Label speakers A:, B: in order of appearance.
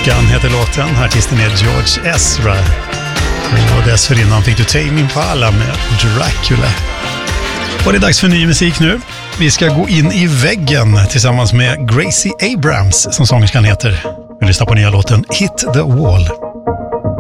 A: Gun heter låten. Artisten är George Ezra. Och dessförinnan fick du Tame Impala med Dracula. Och det är dags för ny musik nu. Vi ska gå in i väggen tillsammans med Gracie Abrams, som sångerskan heter. Vi lyssnar på nya låten Hit the Wall.